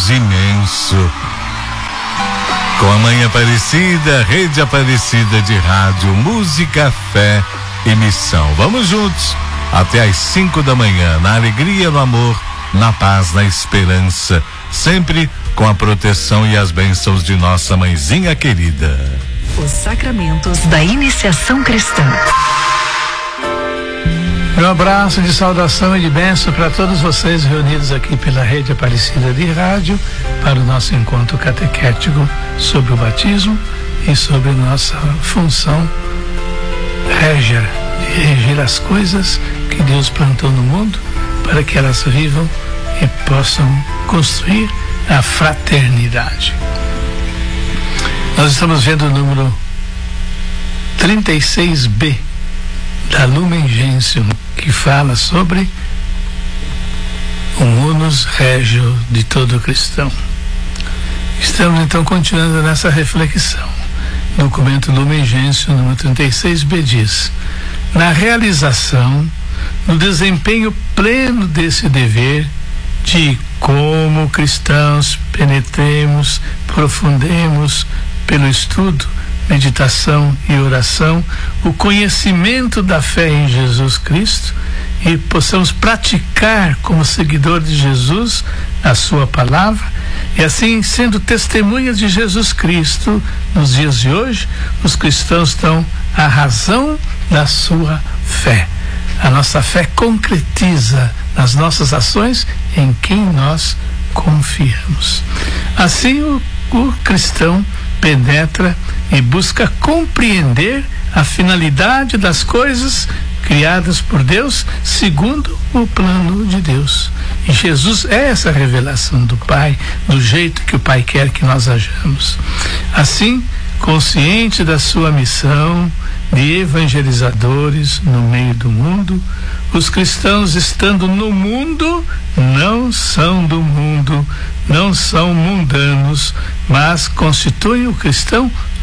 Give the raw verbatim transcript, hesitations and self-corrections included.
Deus imenso. Com a Mãe Aparecida, Rede Aparecida de Rádio, música, fé e missão. Vamos juntos até às cinco da manhã, na alegria, no amor, na paz, na esperança, sempre com a proteção e as bênçãos de nossa mãezinha querida. Os sacramentos da iniciação cristã. Um abraço de saudação e de bênção para todos vocês reunidos aqui pela Rede Aparecida de Rádio para o nosso encontro catequético sobre o batismo e sobre nossa função régia, de reger as coisas que Deus plantou no mundo para que elas vivam e possam construir a fraternidade. Nós estamos vendo o número trinta e seis B da Lumen Gentium, que fala sobre o unus regio de todo cristão. Estamos então continuando nessa reflexão. No documento Lumen Gentium, número trinta e seis B, diz: na realização, no desempenho pleno desse dever de, como cristãos, penetremos, aprofundemos pelo estudo, meditação e oração o conhecimento da fé em Jesus Cristo e possamos praticar como seguidor de Jesus a sua palavra, e assim, sendo testemunhas de Jesus Cristo nos dias de hoje, os cristãos dão a razão da sua fé. A nossa fé concretiza nas nossas ações em quem nós confiamos. Assim, o, o cristão penetra e busca compreender a finalidade das coisas criadas por Deus segundo o plano de Deus. E Jesus é essa revelação do Pai, do jeito que o Pai quer que nós hajamos. Assim, consciente da sua missão de evangelizadores no meio do mundo, os cristãos, estando no mundo, não são do mundo, não são mundanos, mas constituem o cristão